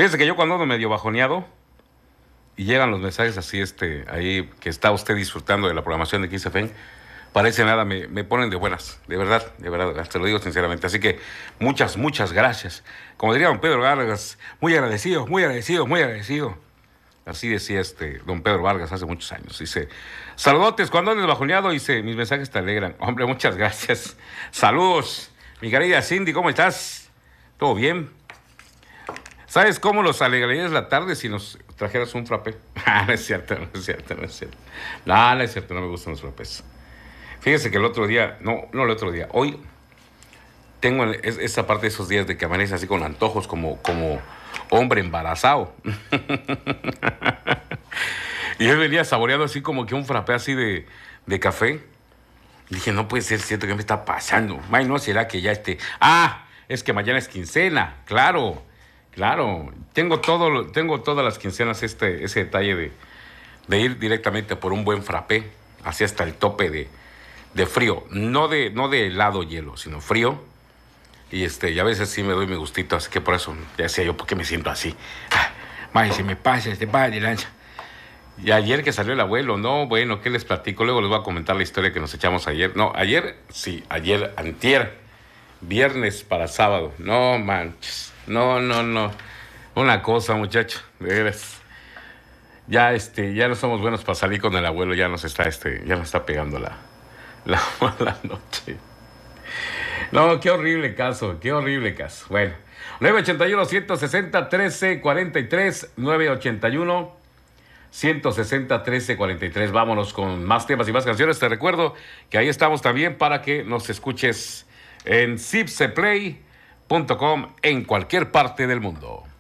Fíjese que yo cuando ando medio bajoneado y llegan los mensajes así, ahí que está usted disfrutando de la programación de XFM, parece nada, me ponen de buenas, de verdad, te lo digo sinceramente. Así que muchas gracias. Como diría don Pedro Vargas, muy agradecido, muy agradecido, muy agradecido. Así decía don Pedro Vargas hace muchos años. Dice, saludotes, cuando andes bajoneado, dice, mis mensajes te alegran. Hombre, muchas gracias. Saludos, mi querida Cindy, ¿cómo estás? ¿Todo bien? ¿Sabes cómo los alegrarías la tarde si nos trajeras un frappé? No es cierto, no es cierto, no es cierto. No es cierto, no me gustan los frappés. Fíjese que el otro día, no el otro día, hoy tengo esa parte de esos días de que amanece así con antojos como hombre embarazado. Y yo venía saboreando así como que un frappé así de café. Y dije, no puede ser cierto, que me está pasando. Ay, no será que ya es que mañana es quincena, claro. Tengo todas las quincenas ese detalle de ir directamente por un buen frappé, así hasta el tope de frío, no de helado hielo, sino frío. Y a veces sí me doy mi gustito, así que por eso ya decía yo, ¿por qué me siento así? May, se me pasa de lanza. Y ayer que salió el abuelo, no, bueno, ¿qué les platico? Luego les voy a comentar la historia que nos echamos ayer. No, antier, viernes para sábado. No manches, no. Una cosa, muchacho, de veras. Ya no somos buenos para salir con el abuelo, ya nos está pegando la mala noche. No, qué horrible caso. Bueno, 981-160-1343, 981-160-1343. Vámonos con más temas y más canciones. Te recuerdo que ahí estamos también para que nos escuches en zipseplay.com en cualquier parte del mundo.